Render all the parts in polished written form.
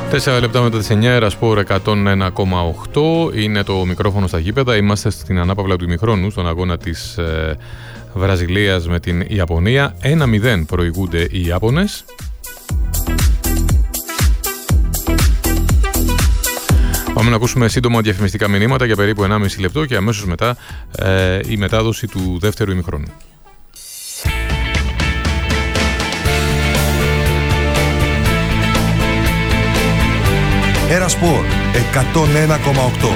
4 λεπτά μετά τις 9, Ερασπόρ 101,8 είναι το μικρόφωνο στα γήπεδα. Είμαστε στην ανάπαυλα του ημιχρόνου, στον αγώνα της Βραζιλίας με την Ιαπωνία. 1-0 προηγούνται οι Ιάπωνες. Πάμε να ακούσουμε σύντομα διαφημιστικά μηνύματα για περίπου 1,5 λεπτό και αμέσως μετά η μετάδοση του δεύτερου ημιχρόνου. Ερασπόρ 101,8.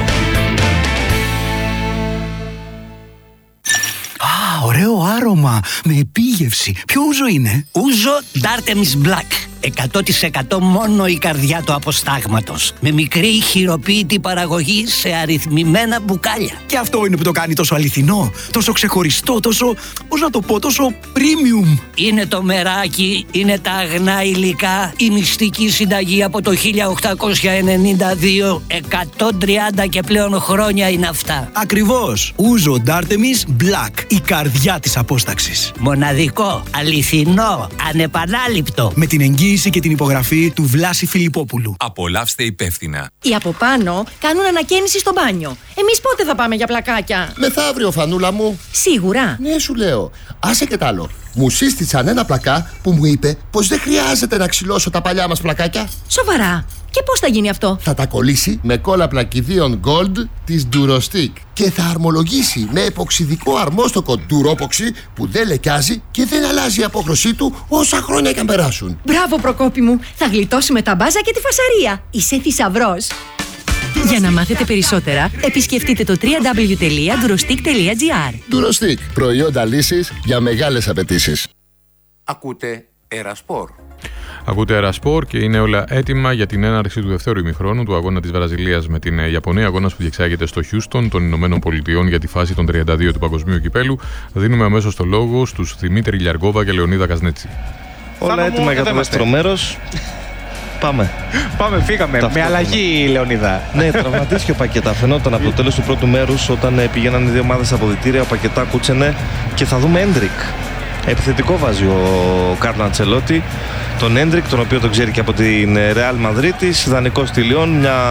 Ωραίο άρωμα, με επίγευση. Ποιο ούζο είναι? Ούζο Dartemis Black. 100% μόνο η καρδιά του αποστάγματος. Με μικρή χειροποίητη παραγωγή σε αριθμημένα μπουκάλια. Και αυτό είναι που το κάνει τόσο αληθινό, τόσο ξεχωριστό, τόσο, πώς να το πω, τόσο premium. Είναι το μεράκι, είναι τα αγνά υλικά, η μυστική συνταγή από το 1892. 130 και πλέον χρόνια είναι αυτά. Ακριβώς. Ούζο Dartemis Black. Η καρδιά της απόσταξης. Μοναδικό, αληθινό, ανεπανάληπτο. Με την εγγύηση και την υπογραφή του Βλάση Φιλιππόπουλου. Απολαύστε υπεύθυνα. Οι από πάνω κάνουν ανακαίνιση στο μπάνιο. Εμείς πότε θα πάμε για πλακάκια? Μεθαύριο, Φανούλα μου. Σίγουρα. Ναι, σου λέω. Άσε και τ' άλλο. Μου σύστησαν ένα πλακά που μου είπε πως δεν χρειάζεται να ξυλώσω τα παλιά μας πλακάκια. Σοβαρά? Και πώς θα γίνει αυτό? Θα τα κολλήσει με κόλλα πλακιδίων Gold της Durostick και θα αρμολογήσει με εποξιδικό αρμόστοκο Duropoxy που δεν λεκιάζει και δεν αλλάζει η απόχρωσή του όσα χρόνια και αν περάσουν. Μπράβο, Προκόπη μου. Θα γλιτώσουμε τα μπάζα και τη φασαρία. Είσαι θησαυρός. Για να μάθετε περισσότερα, επισκεφτείτε το www.durostick.gr. Durostick. Προϊόντα λύσης για μεγάλες απαιτήσεις. Ακούτε Ερασπόρ. Ακούτε Ερασπόρ και είναι όλα έτοιμα για την έναρξη του δευτέρου ημιχρόνου του αγώνα της Βραζιλίας με την Ιαπωνία. Αγώνας που διεξάγεται στο Χιούστον των Ηνωμένων Πολιτειών για τη φάση των 32 του Παγκοσμίου Κυπέλου. Δίνουμε αμέσως το λόγο στους Δημήτρη Λιαργόβα και Λεωνίδα Κασνέτσι. Όλα έτοιμα για το δεύτερο μέρος. Πάμε, φύγαμε. Με αλλαγή, Λεωνίδα. Ναι, τραυματίστηκε ο Πακετά. Φαινόταν από το τέλος του πρώτου μέρους όταν πηγαίναν οι δύο ομάδες στα αποδυτήρια. Ο Πακετά κούτσενε και θα δούμε Έντρικ. Επιθετικό βάζει ο Κάρλο Αντσελότη. Τον Έντρικ, τον οποίο τον ξέρει και από την Ρεάλ Μαδρίτης. Δανεικό στη Λιόν.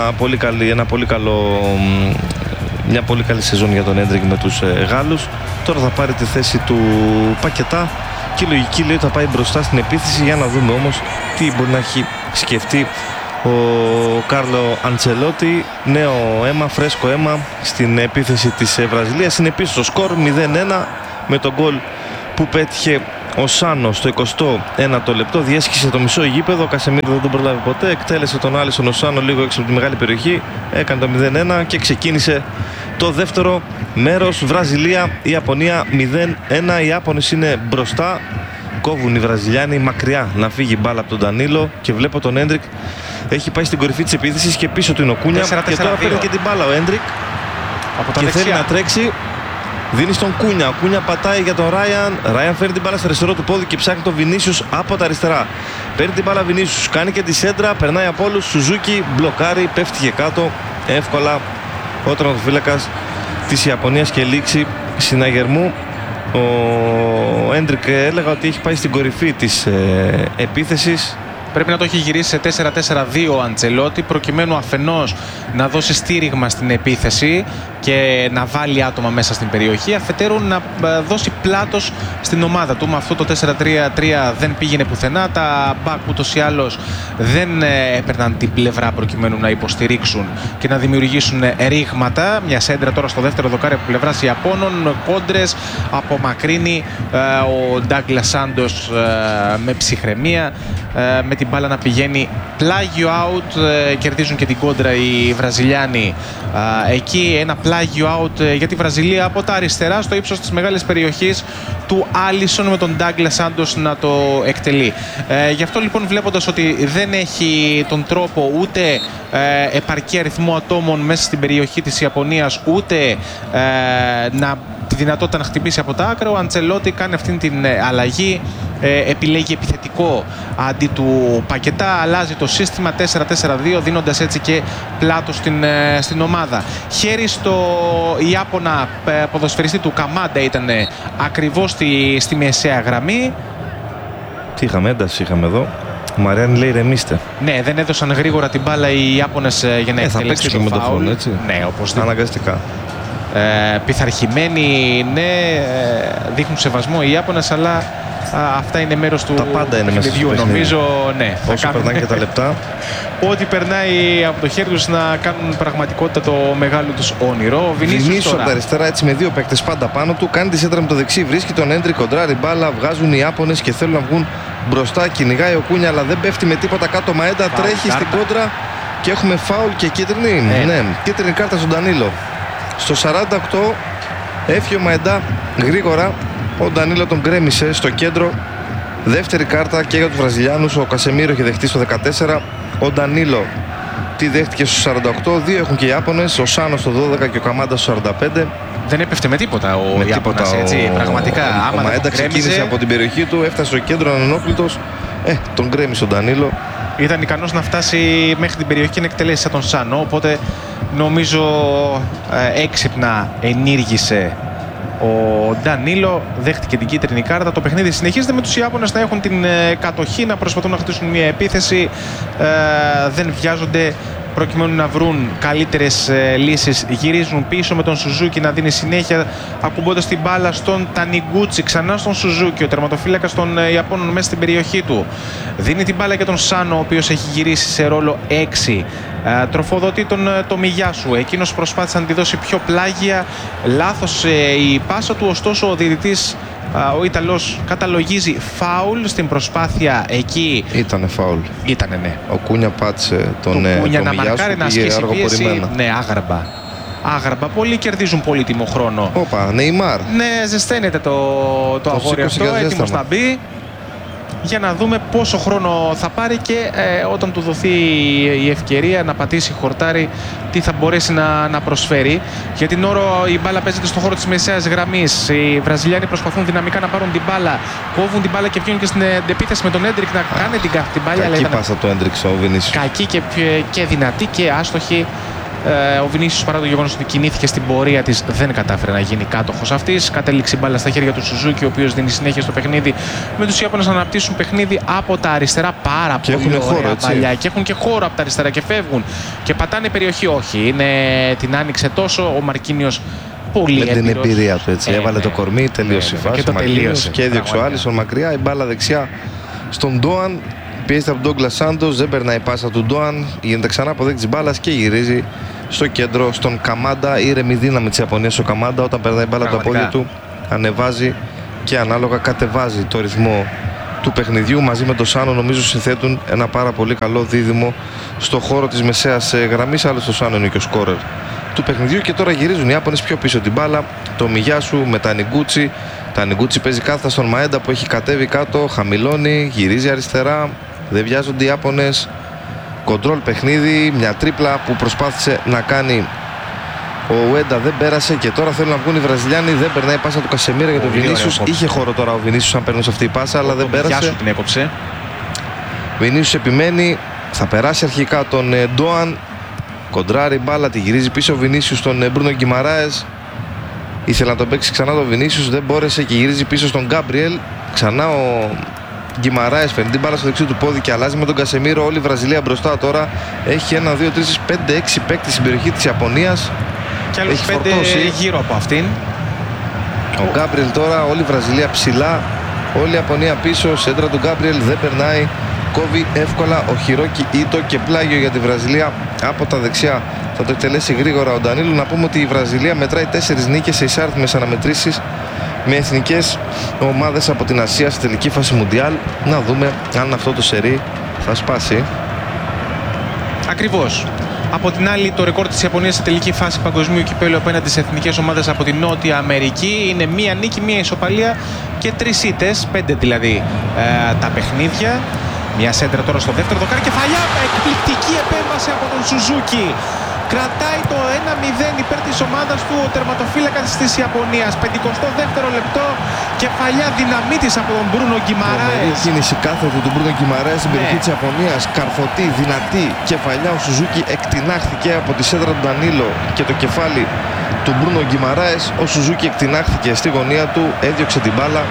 Μια πολύ καλή σεζόν για τον Έντρικ με τους Γάλλους. Τώρα θα πάρει τη θέση του Πακετά. Και η λογική λέει ότι θα πάει μπροστά στην επίθεση. Για να δούμε όμως τι μπορεί να έχει σκεφτεί ο Κάρλο Αντσελότη. Νέο αίμα, φρέσκο αίμα στην επίθεση της Βραζιλίας. Είναι πίσω στο σκορ 0-1 με τον γκολ που πέτυχε ο Σάνο στο 21ο λεπτό. Διέσχισε το μισό γήπεδο. Ο Κασεμίρο δεν τον προλάβει ποτέ. Εκτέλεσε τον Άλισον ο Σάνο λίγο έξω από τη μεγάλη περιοχή. Έκανε το 0-1 και ξεκίνησε το δεύτερο μέρος. Βραζιλία, Ιαπωνία 0-1. Οι Ιάπωνες είναι μπροστά. Κόβουν οι Βραζιλιάνοι μακριά να φύγει μπάλα από τον Ντανίλο. Και βλέπω τον Έντρικ έχει πάει στην κορυφή της επίθεσης και πίσω του είναι ο Κούνια. Και τώρα παίρνει και την μπάλα ο Έντρικ και θέλει να τρέξει. Δίνει στον Κούνια. Ο Κούνια πατάει για τον Ράιαν. Ράιαν φέρνει την μπάλα στο αριστερό του πόδι και ψάχνει τον Βινίσιους από τα αριστερά. Παίρνει την μπάλα Βινίσιους. Κάνει και τη σέντρα. Περνάει από όλους. Σουζούκι μπλοκάρει. Πέφτει και κάτω. Εύκολα ο τερματοφύλακας της Ιαπωνίας και λήξη συναγερμού. Ο Έντρικ έλεγα ότι έχει πάει στην κορυφή της επίθεσης. Πρέπει να το έχει γυρίσει σε 4-4-2 ο Αντσελότη, προκειμένου αφενός να δώσει στήριγμα στην επίθεση και να βάλει άτομα μέσα στην περιοχή, αφετέρου να δώσει πλάτος στην ομάδα του. Με αυτό το 4-3-3 δεν πήγαινε πουθενά. Τα μπακ ούτως ή άλλως δεν έπαιρναν την πλευρά προκειμένου να υποστηρίξουν και να δημιουργήσουν ρήγματα. Μια σέντρα τώρα στο δεύτερο δοκάρι από πλευράς Ιαπώνων, κόντρες, απομακρύνει ο Ντάγκλας Σάντος με ψυχραιμία, με την μπάλα να πηγαίνει πλάγιο out. Κερδίζουν και την κόντρα οι Βραζιλιάνοι. Εκεί ένα πλάγιο out για τη Βραζιλία από τα αριστερά στο ύψος της μεγάλης περιοχής του Άλισον, με τον Ντάγκλας Σάντος να το εκτελεί. Γι' αυτό λοιπόν, βλέποντας ότι δεν έχει τον τρόπο ούτε επαρκή αριθμό ατόμων μέσα στην περιοχή της Ιαπωνίας, ούτε τη δυνατότητα να χτυπήσει από τα άκρα, ο Αντσελότη κάνει αυτήν την αλλαγή. Επιλέγει επιθετικό αντί του Πακετά, αλλάζει το σύστημα 4-4-2, δίνοντας έτσι και πλάτος στην ομάδα. Χέρι στο Ιάπωνα ποδοσφαιριστή του Καμάντα ήταν ακριβώς στη μεσαία γραμμή. Τι είχαμε, ένταση είχαμε εδώ. Ο Μαριάννη λέει ρεμίστε. Ναι, δεν έδωσαν γρήγορα την μπάλα οι Ιάπωνες για να εκτελέσει το με τον φάουλ. χρόνο, έτσι. Ναι, οπωσδήποτε. Αναγκαστικά. Πειθαρχημένοι, ναι, δείχνουν σεβασμό οι Ιάπωνες, αλλά αυτά είναι μέρος του παιχνιδιού. Νομίζω, ναι. Όσο περνάνε και τα λεπτά. Ό,τι περνάει από το χέρι τους να κάνουν πραγματικότητα το μεγάλο τους όνειρο. Βινίσιους από τα αριστερά, έτσι με δύο παίκτες πάντα πάνω του. Κάνει τη σέντρα με το δεξί, βρίσκει τον Έντρικ, κοντράρει μπάλα. Βγάζουν οι Ιάπωνες και θέλουν να βγουν μπροστά. Κυνηγάει ο Κούνια, αλλά δεν πέφτει με τίποτα κάτω. Μαέντα τρέχει στην κόντρα και έχουμε φάουλ και κίτρινη. Ναι, κίτρινη κάρτα στον Ντανίλο. Στο 48 έφυγε ο Μαεντά γρήγορα. Ο Ντανίλο τον γκρέμισε στο κέντρο. Δεύτερη κάρτα και για τους Βραζιλιάνους. Ο Κασεμίρο είχε δεχτεί στο 14. Ο Ντανίλο τη δέχτηκε στο 48. Δύο έχουν και οι Ιάπωνες. Ο Σάνο στο 12 και ο Καμάντα στο 45. Δεν έπεφτε με τίποτα ο Ιάπωνας, έτσι, πραγματικά. Ο Μαέντα ξεκίνησε από την περιοχή του, έφτασε στο κέντρο ανενόχλητος. Τον γκρέμισε ο Ντανίλο. Ήταν ικανός να φτάσει μέχρι την περιοχή και να εκτελέσει σαν τον Σάνο. Οπότε νομίζω έξυπνα ενήργησε ο Ντανίλο, δέχτηκε την κίτρινη κάρτα. Το παιχνίδι συνεχίζεται με τους Ιάπωνες να έχουν την κατοχή, να προσπαθούν να χτίσουν μια επίθεση. Δεν βιάζονται προκειμένου να βρουν καλύτερες λύσεις. Γυρίζουν πίσω με τον Σουζούκι να δίνει συνέχεια, ακουμπώντας την μπάλα στον Τανιγκούτσι, ξανά στον Σουζούκι, ο τερματοφύλακας των Ιαπώνων μέσα στην περιοχή του. Δίνει την μπάλα για τον Σάνο, ο οποίος έχει γυρίσει σε ρόλο 6. Τροφοδοτεί τον Τομιγιάσου. Εκείνος προσπάθησε να τη δώσει πιο πλάγια. Λάθος η πάσα του, ωστόσο ο διαιτητής, ο Ιταλός, καταλογίζει φάουλ στην προσπάθεια εκεί. Ήτανε φάουλ. Ήτανε, ναι. Ο Κούνια πάτησε τον Κούνια να μαρκάρει, να ασκήσει πίεση. Ναι, άγραμπα. Άγραμπα. Πολλοί κερδίζουν πολύτιμο χρόνο. Όπα, Νεϊμάρ. Ναι, ζεσταίνεται το αγόρι αυτό, έτοιμος να μπει. Για να δούμε πόσο χρόνο θα πάρει και όταν του δοθεί η ευκαιρία να πατήσει χορτάρι, τι θα μπορέσει να προσφέρει. Για την ώρα η μπάλα παίζεται στον χώρο της μεσαίας γραμμής. Οι Βραζιλιάνοι προσπαθούν δυναμικά να πάρουν την μπάλα. Κόβουν την μπάλα και βγαίνουν και στην επίθεση με τον Έντρικ να κάνει την μπάλα. Κακή πάσα του Έντρικ ο Βινίσιους. Κακή και δυνατή και άστοχη. Ο Βινίσιους, παρά το γεγονός ότι κινήθηκε στην πορεία της, δεν κατάφερε να γίνει κάτοχος αυτής. Κατέληξε μπάλα στα χέρια του Σουζούκι, ο οποίος δίνει συνέχεια στο παιχνίδι. Με τους Ιάπωνες να αναπτύσσουν παιχνίδι από τα αριστερά πάρα και πολύ ωραία παλιά. Και έχουν και χώρο από τα αριστερά και φεύγουν. Και πατάνε περιοχή. Όχι, την άνοιξε τόσο ο Μαρκίνιος. Πολύ με την εμπειρία του, έτσι. Έβαλε το κορμί, τελείωσε η φάση. Και το τελείωσε. Και έδιωξε ο Άλισον μακριά. Η μπάλα δεξιά στον Ντόαν. Πιέζεται από τον Ντόγκλας Σάντος, δεν περνάει η πάσα του Ντόαν. Γίνεται ξανά αποδέκτη της μπάλας και γυρίζει στο κέντρο στον Καμάντα. Ήρεμη δύναμη της Ιαπωνίας ο Καμάντα. Όταν περνάει η μπάλα από τα πόδια του, ανεβάζει και ανάλογα κατεβάζει το ρυθμό του παιχνιδιού. Μαζί με τον Σάνο, νομίζω συνθέτουν ένα πάρα πολύ καλό δίδυμο στο χώρο της μεσαίας γραμμής. Άλλωστε, το Σάνο είναι και ο σκόρερ του παιχνιδιού. Και τώρα γυρίζουν οι Ιάπωνες πιο πίσω την μπάλα. Το Μιγιάσου με Τανιγκούτσι. Τανιγκούτσι παίζει κάθετα στον Μαέντα που έχει κατέβει κάτω. Χαμηλώνει, γυρίζει αριστερά. Δεν βιάζονται οι Ιάπωνες. Κοντρόλ παιχνίδι. Μια τρίπλα που προσπάθησε να κάνει ο Ουέντα, δεν πέρασε. Και τώρα θέλουν να βγουν οι Βραζιλιάνοι. Δεν περνάει η πάσα του Κασεμίρα για τον Βινίσιους. Είχε χώρο τώρα ο Βινίσιους αν περνούσε αυτή η πάσα, αλλά δεν πέρασε. Την έκοψε. Βινίσιους επιμένει. Θα περάσει αρχικά τον Ντόαν. Κοντράρει μπάλα, τη γυρίζει πίσω ο Βινίσιους στον Μπρούνο Γκιμαράες. Ήθελε να τον παίξει ξανά τον Βινίσιους, δεν μπόρεσε και γυρίζει πίσω στον Γκάμπριελ. Ξανά ο Γκιμαράες παίρνει την μπάλα στο δεξί του πόδι και αλλάζει με τον Κασεμίρο. Όλη η Βραζιλία μπροστά τώρα. Έχει 1, 2, 3, 5, 6 παίκτες στην περιοχή της Ιαπωνίας. Και άλλους 5 γύρω από αυτήν. Ο Γκάμπριελ τώρα, όλη η Βραζιλία ψηλά. Όλη η Ιαπωνία πίσω. Σέντρα του Γκάμπριελ δεν περνάει. Κόβει εύκολα ο Χιρόκι Ίτο και πλάγιο για τη Βραζιλία από τα δεξιά. Θα το εκτελέσει γρήγορα ο Ντανίλου. Να πούμε ότι η Βραζιλία μετράει 4 νίκες σε εισάριθμες αναμετρήσεις με εθνικές ομάδες από την Ασία στη τελική φάση Μουντιάλ. Να δούμε αν αυτό το σερί θα σπάσει. Ακριβώς. Από την άλλη, το ρεκόρ της Ιαπωνίας σε τελική φάση παγκοσμίου κυπέλλου απέναντι στις εθνικές ομάδες από την Νότια Αμερική είναι μία νίκη, μία ισοπαλία και 3 ήττες, 5 δηλαδή τα παιχνίδια. Μια σέντρα τώρα στο δεύτερο δοκάρι, κεφαλιά, εκπληκτική επέμβαση από τον Σουζούκι. Κρατάει το 1-0 υπέρ της ομάδας του ο τερματοφύλακας της Ιαπωνίας. 52ο λεπτό, κεφαλιά δυναμίτης από τον Μπρούνο Γκιμαράες. Η κίνηση κάθετη του Μπρούνο Γκιμαράες στην περιοχή της Ιαπωνίας. Καρφωτή, δυνατή κεφαλιά. Ο Σουζούκι εκτινάχθηκε από τη σέντρα του Ντανίλο και το κεφάλι του Μπρούνο Γκιμαράες. Ο Σουζούκι εκτινάχθηκε στη γωνία του, έδιωξε την μπάλα.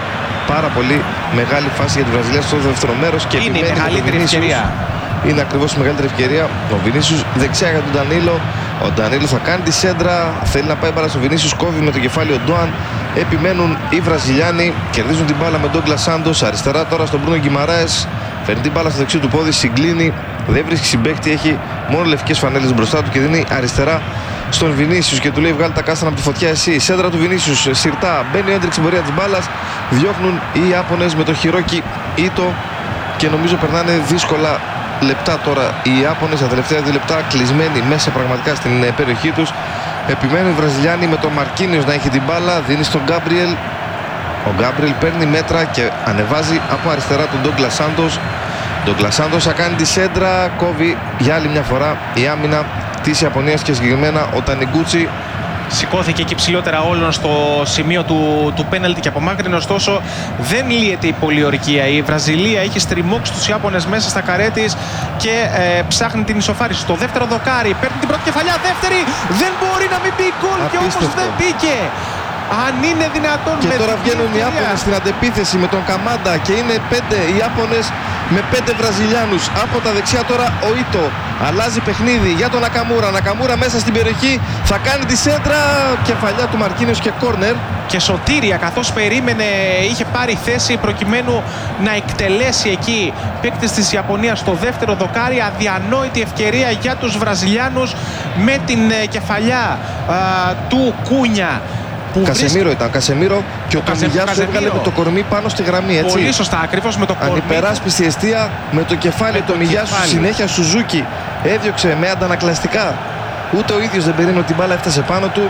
πάρα πολύ μεγάλη φάση για τη Βραζιλία στο δεύτερο μέρος. Και είναι η μεγαλύτερη ευκαιρία. Είναι ακριβώς η μεγαλύτερη ευκαιρία. Ο Βινίσιους δεξιά για τον Ντανίλο. Ο Ντανίλο θα κάνει τη σέντρα. Θέλει να πάει μπάλα στο Βινίσιους. Κόβει με το κεφάλι ο Ντόαν. Επιμένουν οι Βραζιλιάνοι. Κερδίζουν την μπάλα με τον Ντόγκλας Σάντος. Αριστερά τώρα στον Μπρούνο Γκιμαράες. Φέρνει την μπάλα στο δεξί του πόδι. Συγκλίνει. Δεν βρίσκει συμπαίκτη. Έχει μόνο λευκές φανέλες μπροστά του και δίνει αριστερά στον Βινίσιους και του λέει: βγάλει τα κάστανα από τη φωτιά εσύ. Σέντρα του Βινίσιους. Σιρτά. Μπαίνει ο Έντρικ στην πορεία της μπάλας. Διώχνουν οι Ιάπωνες με το χειρόκι ήτο και νομίζω περνάνε δύσκολα λεπτά τώρα οι Ιάπωνες. Τα τελευταία 2 λεπτά κλεισμένοι μέσα πραγματικά στην περιοχή τους. Επιμένουν οι Βραζιλιάνοι με τον Μαρκίνιος να έχει την μπάλα. Δίνει στον Γκάμπριελ. Ο Γκάμπριελ παίρνει μέτρα και ανεβάζει από αριστερά τον Ντόγκλας Σάντος. Ντόγκλας Σάντος θα κάνει τη σέντρα. Κόβει για άλλη μια φορά η άμυνα της Ιαπωνίας και συγκεκριμένα ο Τανιγκούτσι. Σηκώθηκε εκεί ψηλότερα όλων στο σημείο του πέναλτι και απομάκρυνε, ωστόσο δεν λύεται η πολιορκία. Η Βραζιλία έχει στριμώξει τους Ιάπωνες μέσα στα καρέ της και ψάχνει την ισοφάριση. Στο δεύτερο δοκάρι παίρνει την πρώτη κεφαλιά, δεύτερη δεν μπορεί να μην μπει γκολ και όμως δεν μπήκε. Αν είναι δυνατόν. Και τώρα βγαίνουν οι Ιάπωνες στην αντεπίθεση με τον Καμάντα και είναι 5 οι Ιάπωνες με 5 Βραζιλιάνους. Από τα δεξιά τώρα ο Ήτο αλλάζει παιχνίδι για τον Νακαμούρα. Νακαμούρα μέσα στην περιοχή θα κάνει τη σέντρα. Κεφαλιά του Μαρκίνιος και κόρνερ. Και σωτήρια, καθώς περίμενε, είχε πάρει θέση προκειμένου να εκτελέσει εκεί παίκτης της Ιαπωνίας στο δεύτερο δοκάρι. Αδιανόητη ευκαιρία για τους Βραζιλιάνους με την κεφαλιά του Κούνια. Κασεμίρο ήταν, Κασεμίρο και ο Τομιγιάσου έβγαλε με το κορμί πάνω στη γραμμή, έτσι. Πολύ σωστά, ακριβώς με το κορμί. Ανυπεράσπιστη εστία με το κεφάλι του Τομιγιάσου. Συνέχεια Σουζούκι έδιωξε με αντανακλαστικά. Ούτε ο ίδιος δεν περίμενε ότι η μπάλα έφτασε πάνω του.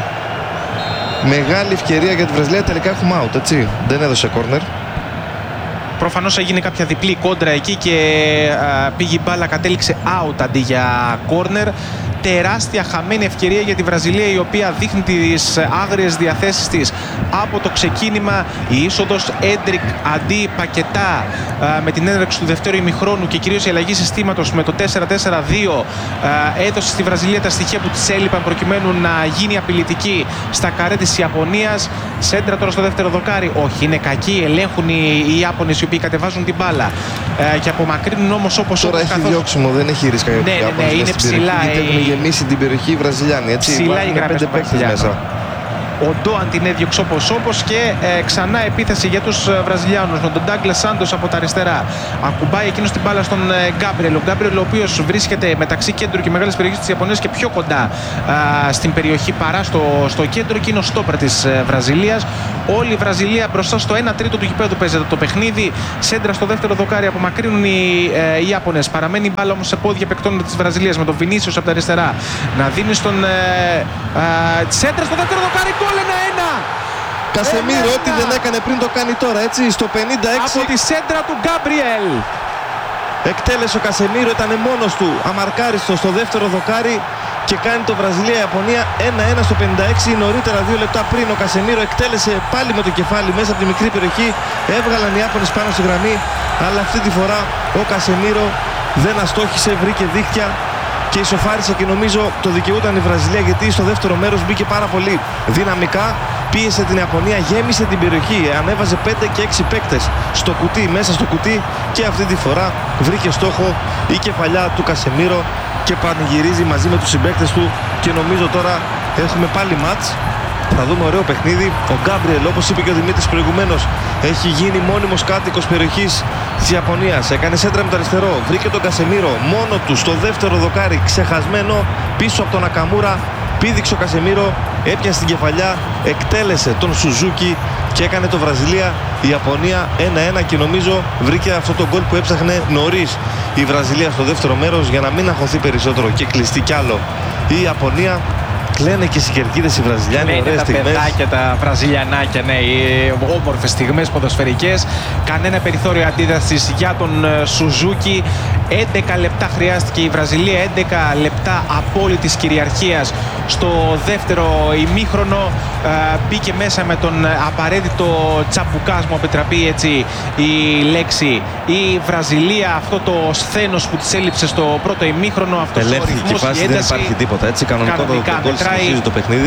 Μεγάλη ευκαιρία για τη Βραζιλία. Τελικά έχουμε out, έτσι. Δεν έδωσε κόρνερ. Προφανώς έγινε κάποια διπλή κόντρα εκεί και πήγε η μπάλα, κατέληξε out αντί για κόρνερ. Τεράστια χαμένη ευκαιρία για τη Βραζιλία, η οποία δείχνει τις άγριες διαθέσεις της από το ξεκίνημα. Η είσοδος Έντρικ αντί Πακετά με την έναρξη του δεύτερου ημιχρόνου και κυρίως η αλλαγή συστήματος με το 4-4-2 έδωσε στη Βραζιλία τα στοιχεία που της έλειπαν προκειμένου να γίνει απειλητική στα καρέ της Ιαπωνίας. Σέντρα τώρα στο δεύτερο δοκάρι. Όχι, είναι κακή. Ελέγχουν οι Ιάπωνες οι οποίοι κατεβάζουν την μπάλα και απομακρύνουν όμως όπως. Τώρα έχει διώξιμο, δεν έχει ρίσκα για τους Ιάπωνες. Ναι, είναι ψηλά. Έχουν γεμίσει την περιοχή οι Βραζιλιάνοι, έτσι. Ψηλά οι γραμμές του μέσα. Ο Ντόαν την έδιωξε όπως και ξανά επίθεση για τους Βραζιλιάνους με τον Ντόγκλας Σάντος από τα αριστερά. Ακουμπάει εκείνος την μπάλα στον Γκάμπριελ. Ο Γκάμπριελ, ο οποίος βρίσκεται μεταξύ κέντρου και μεγάλης περιοχής της Ιαπωνίας και πιο κοντά στην περιοχή παρά στο κέντρο, και είναι ο στόπερ της Βραζιλίας. Όλη η Βραζιλία μπροστά στο 1/3 του γηπέδου παίζεται το παιχνίδι. Σέντρα στο δεύτερο δοκάρι, απομακρύνουν οι Ιάπωνες. Παραμένει η μπάλα όμως σε πόδια παικτών της Βραζιλίας με τον Βινίσιους από τα αριστερά να δίνει στον σέντρα στο δεύτερο δοκάρι. Γκολ 1-1. Κασεμίρο, ό,τι δεν έκανε πριν το κάνει τώρα, έτσι, στο 56. Από τη σέντρα του Γκάμπριελ. Εκτέλεσε ο Κασεμίρο, ήταν μόνος του, αμαρκάριστο στο δεύτερο δοκάρι και κάνει το Βραζιλία-Ιαπωνία 1-1 στο 56. Νωρίτερα, 2 λεπτά πριν, ο Κασεμίρο εκτέλεσε πάλι με το κεφάλι μέσα από τη μικρή περιοχή. Έβγαλαν οι Ιάπωνες πάνω στη γραμμή, αλλά αυτή τη φορά ο Κασεμίρο δεν αστόχησε, βρήκε δίχτυα και ισοφάρισε και νομίζω το δικαιούταν η Βραζιλία, γιατί στο δεύτερο μέρος μπήκε πάρα πολύ δυναμικά, πίεσε την Ιαπωνία, γέμισε την περιοχή, ανέβαζε 5 και 6 παίκτες στο κουτί, μέσα στο κουτί, και αυτή τη φορά βρήκε στόχο η κεφαλιά του Κασεμίρο και πανηγυρίζει μαζί με τους συμπαίκτες του και νομίζω τώρα έχουμε πάλι μάτς. Θα δούμε ωραίο παιχνίδι. Ο Γκάμπριελ, όπως είπε και ο Δημήτρης προηγουμένως, έχει γίνει μόνιμος κάτοικος περιοχής της Ιαπωνίας. Έκανε σέντρα με το αριστερό. Βρήκε τον Κασεμίρο μόνο του στο δεύτερο δοκάρι, ξεχασμένο πίσω από τον Νακαμούρα. Πήδηξε ο Κασεμίρο, έπιασε την κεφαλιά, εκτέλεσε τον Σουζούκι και έκανε το Βραζιλία-Ιαπωνία 1-1 και νομίζω βρήκε αυτό το γκολ που έψαχνε νωρίς η Βραζιλία στο δεύτερο μέρος για να μην αγχωθεί περισσότερο και κλειστεί κι άλλο η Ιαπωνία. Κλαίνε και στις κερκίδες οι Βραζιλιάνοι, ωραίες στιγμές. Τα παιδάκια, τα Βραζιλιανάκια, ναι, οι όμορφες στιγμές ποδοσφαιρικές. Κανένα περιθώριο αντίδρασης για τον Σουζούκι. 11 λεπτά χρειάστηκε η Βραζιλία, 11 λεπτά απόλυτης κυριαρχίας στο δεύτερο ημίχρονο. Μπήκε μέσα με τον απαραίτητο τσαμπουκάσμο, επιτραπεί έτσι η λέξη, η Βραζιλία. Αυτό το σθένος που της έλειψε στο πρώτο ημίχρονο, αυτός ο ρυθμός, η ένταση. Δεν υπάρχει τίποτα, έτσι, κανονικά το παιχνίδι.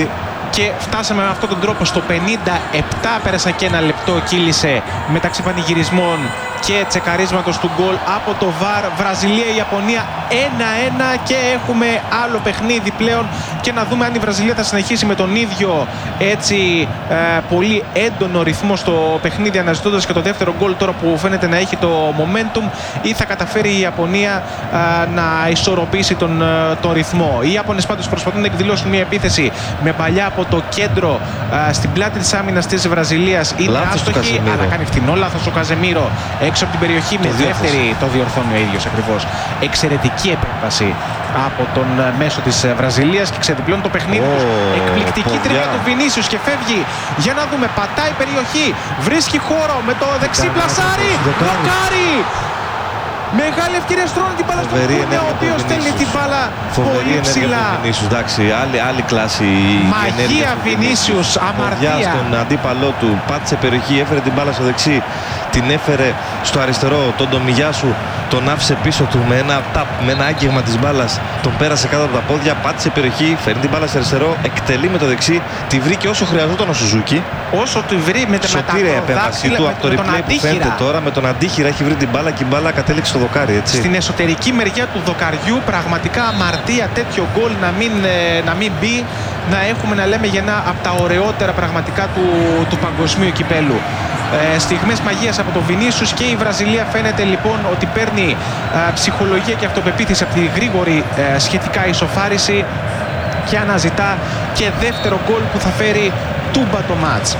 και φτάσαμε με αυτόν τον τρόπο στο 57. Πέρασε και ένα λεπτό, κύλησε μεταξύ πανηγυρισμών και τσεκαρίσματος του γκολ από το VAR. Βραζιλία-Ιαπωνία 1-1 και έχουμε άλλο παιχνίδι πλέον, και να δούμε αν η Βραζιλία θα συνεχίσει με τον ίδιο έτσι πολύ έντονο ρυθμό στο παιχνίδι, αναζητώντας και το δεύτερο γκολ τώρα που φαίνεται να έχει το momentum, ή θα καταφέρει η Ιαπωνία να ισορροπήσει τον ρυθμό. Οι Ιάπωνες πάντως προσπαθούν να εκδηλώσουν μια επίθεση με παλιά από το κέντρο στην πλάτη της άμυνας της Βραζιλίας. Είναι άστοχη, αλλά κάνει φθηνό λάθος ο Καζεμίρο έξω από την περιοχή με δεύτερη, το διορθώνει ο ίδιος ακριβώς. Εξαιρετική επέμβαση από τον μέσο της Βραζιλίας και ξεδιπλώνει το παιχνίδι. Εκπληκτική τρίπλα του Βινίσιους και φεύγει. Για να δούμε, πατάει περιοχή, βρίσκει χώρο με το δεξί πλασάρι, δοκάρι. Μεγάλη ευκαιρία, στρώνει την μπάλα στον Κούνε, ο οποίος στέλνει την μπάλα πολύ ψηλά. Εντάξει, άλλη κλάση. Μαγεία Βινίσιους, αμαρτία. Στον αντίπαλό του, πάτησε περιοχή, έφερε την μπάλα στο δεξί, την έφερε στο αριστερό, τον Τομιγιάσου τον άφησε πίσω του με ένα άγγιγμα της μπάλας, τον πέρασε κάτω από τα πόδια, πάτησε περιοχή, φέρνει την μπάλα στο αριστερό, εκτελεί με το δεξί, τη βρήκε όσο χρειαζόταν ο Σουζούκι. Όσο τη βρει με σωτήρια επέμβαση του από το replay που φαίνεται τώρα, με τον αντίχειρα έχει βρει την μπάλα και η μπάλα κατέληξε στο δοκάρι, έτσι. Στην εσωτερική μεριά του δοκαριού, πραγματικά αμαρτία τέτοιο γκολ να μην μπει, να έχουμε να λέμε για ένα από τα ωραιότερα πραγματικά του παγκοσμίου κυπέλου. Στιγμές μαγείας από τον Βινίσιους και η Βραζιλία φαίνεται λοιπόν ότι παίρνει ψυχολογία και αυτοπεποίθηση από τη γρήγορη σχετικά ισοφάριση και αναζητά και δεύτερο γκολ που θα φέρει τούμπα το μάτς.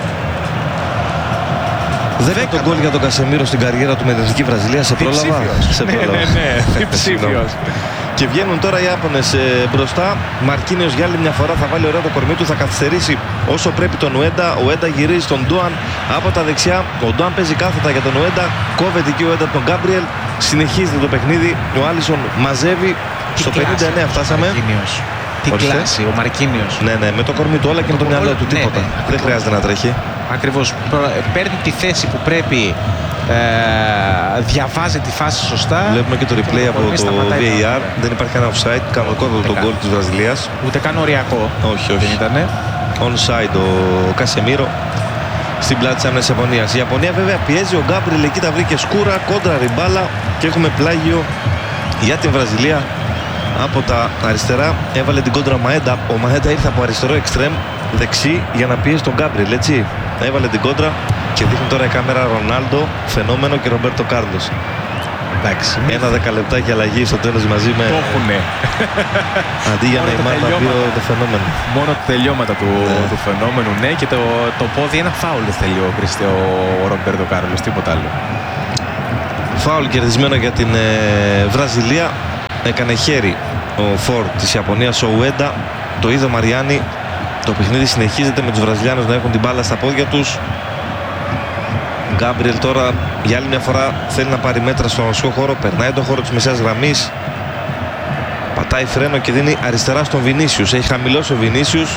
Δεύτερο γκολ για τον Κασεμίρο στην καριέρα του με την Εθνική Βραζιλία. Σε πρόλαβα. Ναι, ψήφιος. Και βγαίνουν τώρα οι Ιάπωνες μπροστά. Μαρκίνιος για άλλη μια φορά θα βάλει ωραία το κορμί του, θα καθυστερήσει όσο πρέπει τον Ουέντα. Ο Ουέντα γυρίζει στον Ντόαν από τα δεξιά. Ο Ντόαν παίζει κάθετα για τον Ουέντα. Κόβεται εκεί ο Ουέντα από τον Γκάμπριελ. Συνεχίζεται το παιχνίδι. Ο Άλισον μαζεύει. Στο 59 φτάσαμε. Τι κλάση, ο Μαρκίνιος. Ναι, με το κορμί του όλα και με το μυαλό του. Τίποτα. Δεν χρειάζεται να τρέχει. Ακριβώς. Παίρνει τη θέση που πρέπει. Διαβάζει τη φάση σωστά. Βλέπουμε και το replay από το VAR. Δεν υπάρχει κανένα offside. Κανονικότατο τον γκολ της Βραζιλίας. Ούτε καν οριακό. Όχι. Δεν ήτανε. Onside ο Κασεμίρο στην πλάτη της άμυνας της Ιαπωνίας. Η Ιαπωνία βέβαια πιέζει, ο Γκάμπριελ εκεί τα βρήκε σκούρα, κόντρα ριμπάλα και έχουμε πλάγιο για την Βραζιλία. Από τα αριστερά έβαλε την κόντρα ο Μαέντα. Ο Μαέντα ήρθε από αριστερό εξτρέμ δεξί για να πιέσει τον Γκάμπριελ, έτσι. Έβαλε την κόντρα και δείχνει τώρα η κάμερα Ρονάλντο, Φαινόμενο και Ρομπέρτο Κάρλος. Εντάξει. Ένα 10 λεπτάκι αλλαγή στο τέλος μαζί με. Το έχουνε. Αντί για Νεϊμάρ να πει το Φαινόμενο. Μόνο τα τελειώματα του Φαινόμενου, ναι, και το πόδι ένα φάουλ θέλει ο Ρομπέρτο Κάρλος, τίποτα άλλο. Φάουλ κερδισμένο για την Βραζιλία. Έκανε χέρι ο φορ της Ιαπωνίας, ο Ουέντα. Το είδε ο Μαριάννη. Το παιχνίδι συνεχίζεται με τους Βραζιλιάνους να έχουν την μπάλα στα πόδια τους. Γκάμπριελ τώρα για άλλη μια φορά θέλει να πάρει μέτρα στον οσικό χώρο. Περνάει τον χώρο της μεσαίας γραμμής. Πατάει φρένο και δίνει αριστερά στον Βινίσιους. Έχει χαμηλώσει ο Βινίσιους.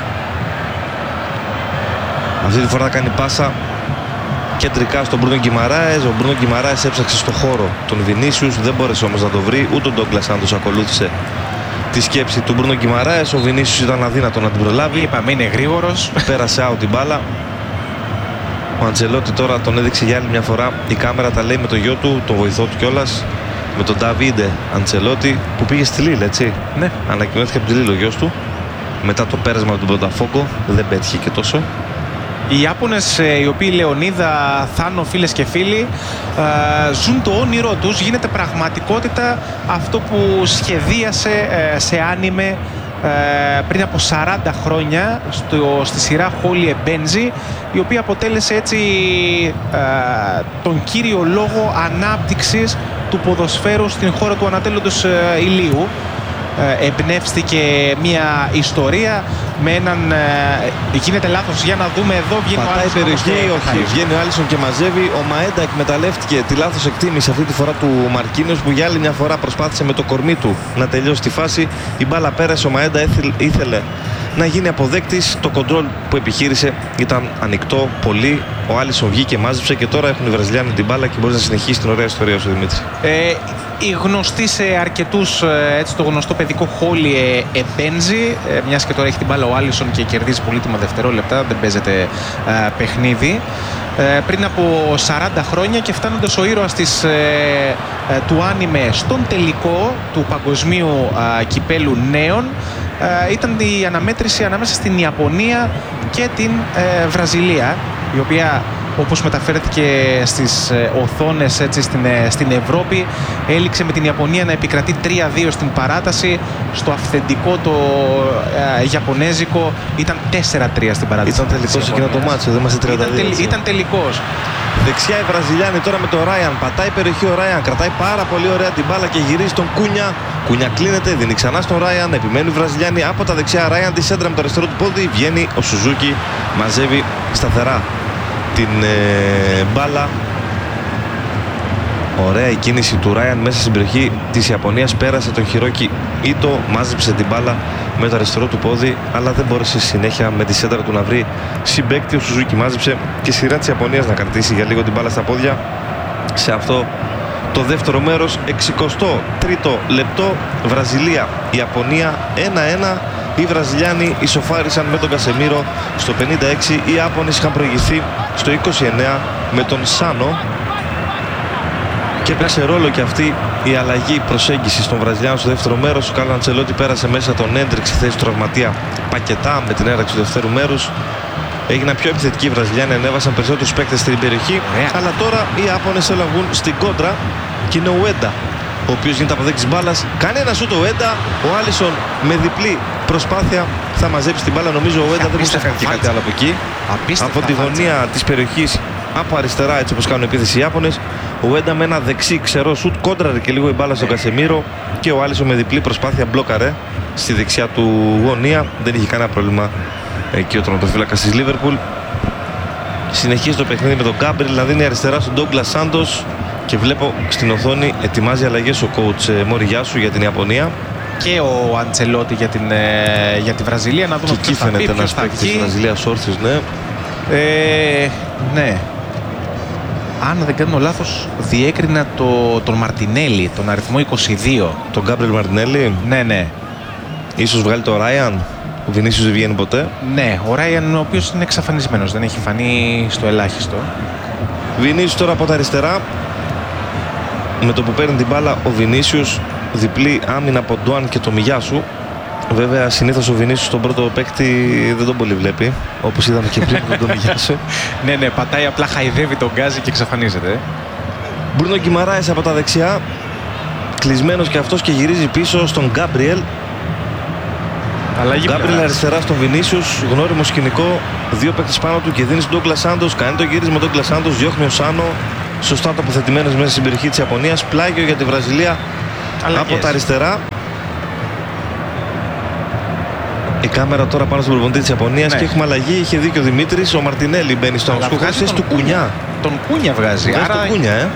Αυτή τη φορά κάνει πάσα κεντρικά στον Μπρούνο Γκιμαράες. Ο Μπρούνο Γκιμαράες έψαξε στο χώρο τον Βινίσιους. Δεν μπόρεσε όμως να το βρει. Ούτε ο Ντόγκλας αν τους ακολούθησε τη σκέψη του Μπρούνο Γκιμαράες. Ο Βινίσιους ήταν αδύνατο να την προλάβει. Είπαμε, είναι γρήγορος. Πέρασε out την μπάλα. Ο Αντσελότη τώρα τον έδειξε για άλλη μια φορά. Η κάμερα τα λέει με το γιο του, τον βοηθό του κιόλας. Με τον Νταβίντε Αντσελότη που πήγε στη Λίλ, έτσι. Ναι. Ανακοινώθηκε από τη Λίλ ο γιος του. Μετά το πέρασμα από τον Πρωταφόκο. Δεν πέτυχε και τόσο. Οι Ιάπωνες, οι οποίοι Λεωνίδα, Θάνο, φίλες και φίλοι, ζουν το όνειρό τους. Γίνεται πραγματικότητα αυτό που σχεδίασε σε άνιμε πριν από 40 χρόνια στη σειρά Holy Benji, η οποία αποτέλεσε έτσι τον κύριο λόγο ανάπτυξης του ποδοσφαίρου στην χώρα του ανατέλλοντος ηλίου. Εμπνεύστηκε μια ιστορία με έναν. Γίνεται λάθος, για να δούμε εδώ. Βγαίνει ο Άλισον. Όχι, βγαίνει ο Άλισον και μαζεύει. Ο Μαέντα εκμεταλλεύτηκε τη λάθος εκτίμηση αυτή τη φορά του Μαρκίνιος, που για άλλη μια φορά προσπάθησε με το κορμί του να τελειώσει τη φάση. Η μπάλα πέρασε. Ο Μαέντα ήθελε να γίνει αποδέκτης. Το κοντρόλ που επιχείρησε ήταν ανοιχτό πολύ. Ο Άλισον βγήκε, μάζεψε και τώρα έχουν οι Βραζιλιάνοι την μπάλα και μπορεί να συνεχίσει την ωραία ιστορία σου, Δημήτρη. Η γνωστή σε αρκετούς, έτσι, το γνωστό παιδικό Χόλι Εμπένζι, μιας και τώρα έχει την μπάλα ο Άλισον και κερδίζει πολύτιμα δευτερόλεπτα, δεν παίζεται παιχνίδι. Πριν από 40 χρόνια και φτάνοντας ο ήρωας του άνιμε στον τελικό του παγκοσμίου κυπέλου νέων, ήταν η αναμέτρηση ανάμεσα στην Ιαπωνία και την Βραζιλία, η οποία, όπως μεταφέρεται και στις οθόνες, έτσι, στην Ευρώπη, έληξε με την Ιαπωνία να επικρατεί 3-2 στην παράταση. Στο αυθεντικό το Ιαπωνέζικο ήταν 4-3 στην παράταση. Ήταν τελικός εκείνο το μάτσο, δεν είμαστε 32. Ήταν τελικός. Δεξιά οι Βραζιλιάνοι τώρα με τον Ράιαν. Πατάει περιοχή ο Ράιαν, κρατάει πάρα πολύ ωραία την μπάλα και γυρίζει τον Κούνια. Κούνια κλείνεται, δίνει ξανά στον Ράιαν. Επιμένουν οι Βραζιλιάνοι από τα δεξιά. Ράιαν τη σέντρα με το αριστερό του πόδι. Βγαίνει ο Σουζούκι, μαζεύει σταθερά την μπάλα. Ωραία η κίνηση του Ράιαν μέσα στην περιοχή της Ιαπωνίας. Πέρασε τον Χιρόκι Ίτο, μάζεψε την μπάλα με το αριστερό του πόδι, αλλά δεν μπόρεσε συνέχεια με τη σέντρα του να βρει συμπαίκτη. Ο Σουζούκι μάζεψε και σειρά της Ιαπωνίας να κρατήσει για λίγο την μπάλα στα πόδια. Σε αυτό το δεύτερο μέρος, 63ο λεπτό, Βραζιλία, Ιαπωνία 1-1. Οι Βραζιλιάνοι ισοφάρισαν με τον Κασεμίρο στο 56. Οι Ιάπωνες είχαν προηγηθεί στο 29 με τον Σάνο. Και έπαιξε ρόλο και αυτή η αλλαγή προσέγγιση των Βραζιλιάνων στο δεύτερο μέρος. Ο Κάρλο Αντσελότη πέρασε μέσα τον Έντριξ στη θέση του τραυματία Πακετά με την έναρξη του δεύτερου μέρους. Έγιναν πιο επιθετικοί οι Βραζιλιάνοι, ανέβασαν περισσότερους παίκτες στην περιοχή. Αλλά τώρα οι Ιάπωνες έλαβουν στην κόντρα και είναι ο Ουέντα, ο οποίος γίνεται αποδέκτης μπάλας. Κάνει ένα σούτ ο Ουέντα. Ο Άλισον με διπλή προσπάθεια θα μαζέψει την μπάλα. Νομίζω ο Ουέντα δεν μπορούσε να κάνει και κάτι άλλο από εκεί. Από τη γωνία της περιοχής, από αριστερά, έτσι όπως κάνουν επίθεση οι Ιάπωνες. Ο Ουέντα με ένα δεξί ξερό σουτ κόντραρε και λίγο η μπάλα στον Κασεμίρο και ο Άλισον με διπλή προσπάθεια μπλόκαρε στη δεξιά του γωνία. Δεν είχε κανένα πρόβλημα εκεί ο τερματοφύλακας της Λίβερπουλ. Συνεχίζει το παιχνίδι με τον Γκάμπριελ να δίνει αριστερά στον Ντόγκλας Σάντος και βλέπω στην οθόνη ετοιμάζει αλλαγές ο coach Μοριγιάσου για την Ιαπωνία. Και ο Αντσελότη για τη Βραζιλία. Να δούμε και εκεί φαίνεται ένας παίκτης της Βραζιλίας όρθιος, ναι. Ναι. Αν δεν κάνω λάθος, διέκρινα τον Μαρτινέλη, τον αριθμό 22. Τον Γκάμπριελ Μαρτινέλη. Ναι. Ίσως βγάλει το Ράιαν. Ο Βινίσιος δεν βγαίνει ποτέ. Ναι, ο Ράιαν, ο οποίος είναι εξαφανισμένος, δεν έχει φανεί στο ελάχιστο. Βινίσιος τώρα από τα αριστερά. Με το που παίρνει την μπάλα ο Βινίσιος, διπλή άμυνα από Ντουάν και το Μιγιάσου. Βέβαια, συνήθως ο Βινίσιος τον πρώτο παίκτη δεν τον πολύ βλέπει, όπως είδαμε και πριν από τον Μιγιάσου. Ναι, πατάει, απλά χαϊδεύει τον γκάζι και εξαφανίζεται. Μπρούνο Γκιμαράες από τα δεξιά, κλεισμένος και αυτός και γυρίζει πίσω στον Γκάμπριελ. Γκάμπριελ αριστερά στον Βινίσιους, γνώριμο σκηνικό, δύο παίκτες πάνω του και δίνει στον Ντόγκλας Σάντος. Κάνει το γύρισμα με τον Ντόγκλας Σάντος, διώχνει ο Σάνο, σωστά τοποθετημένος μέσα στην περιοχή της Ιαπωνίας. Πλάγιο για τη Βραζιλία από τα αριστερά. Η κάμερα τώρα πάνω στον προπονητή της Ιαπωνίας, ναι. Και έχουμε αλλαγή. Είχε δίκιο ο Δημήτρης. Ο Μαρτινέλη μπαίνει στο αγωνιστικό χώρο του Κουνιά. Τον Κούνια βγάζει. Άρα... τον Κούνια,